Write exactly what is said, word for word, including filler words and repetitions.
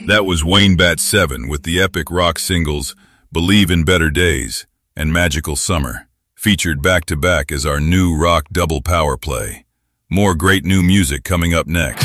That was Wayne Bat seven with the epic rock singles Believe in Better Days and Magical Summer, featured back-to-back as our new rock double power play. More great new music coming up next.